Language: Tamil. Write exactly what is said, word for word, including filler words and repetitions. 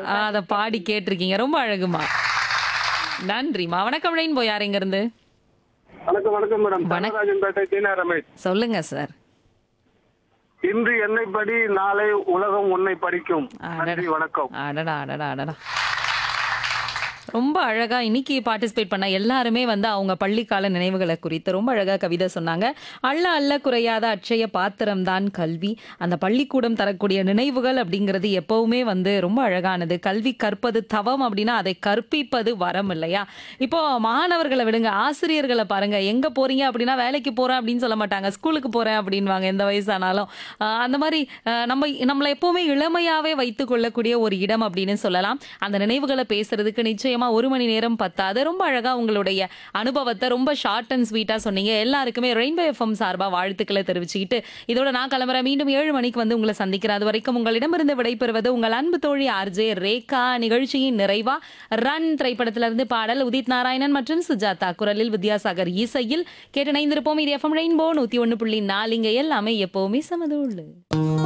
ஆ, தான் அத பாடி கேட்டேன். கேட்டிருக்கீங்க. ரொம்ப அழகுமா. நன்றிம்மா. வணக்கம் ரெயின்போ. யார் எங்க இருந்து? வணக்கம் வணக்கம் மேடம். வணக் தனராஜன் பேட்டை தீனா ரமேஷ். சொல்லுங்க சார். இன்று என்னை படி, நாளை உலகம் உன்னை படிக்கும். அடடா! நன்றி வணக்கம். அடடா! அடடா! அடடா! ரொம்ப அழகா இன்னைக்கு பார்ட்டிசிபேட் பண்ண எல்லாருமே வந்து அவங்க பள்ளிக்கால நினைவுகளை குறித்து ரொம்ப அழகா கவிதை சொன்னாங்க. அள்ள அள்ள குறையாத அட்சய பாத்திரம் தான் கல்வி. அந்த பள்ளிக்கூடம் தரக்கூடிய நினைவுகள் அப்படிங்கிறது எப்பவுமே வந்து ரொம்ப அழகானது. கல்வி கற்பது தவம் அப்படின்னா அதை கற்பிப்பது வரம் இல்லையா? இப்போ மாணவர்களை விடுங்க, ஆசிரியர்களை பாருங்க. எங்க போறீங்க அப்படின்னா வேலைக்கு போறேன் அப்படின்னு சொல்ல மாட்டாங்க. ஸ்கூலுக்கு போறேன் அப்படின்வாங்க எந்த வயசானாலும். அஹ் அந்த மாதிரி அஹ் நம்ம நம்மளை எப்பவுமே இளமையாவே வைத்துக் கொள்ளக்கூடிய ஒரு இடம் அப்படின்னு சொல்லலாம். அந்த நினைவுகளை பேசுறதுக்கு நிச்சயமா ஒரு மணி நேரம் பத்தாது. ரொம்ப அழகா உங்களுடைய அனுபவத்தை ரொம்ப ஷார்ட் அண்ட் ஸ்வீட்டா சொன்னீங்க. எல்லாருக்குமே ரெயின்போ எஃப்எம் சார்பா வாழ்த்துக்களை தெரிவிச்சுக்கிட்டு இதோட நான் கிளம்புறேன். மீண்டும் ஏழு மணிக்கு வந்து உங்களை சந்திக்கிறேன். அது வரைக்கும் உங்களிடமிருந்து விடைபெறுவது உங்கள் அன்பு தோழி ஆர்ஜே ரேகா. நிகழ்ச்சியின் நிறைவா ரன் திரைப்படத்திலிருந்து பாடல் உதித் நாராயணன் மற்றும் சுஜாதா குரலில் வித்யாசாகர் இசையில் கேட்டு இணைந்திருப்போம். இது எஃப்எம் ரெயின்போ நூத்தி ஒன்னு புள்ளி நாலு. இங்க எல்லாமே எப்பவுமே சமதூள்.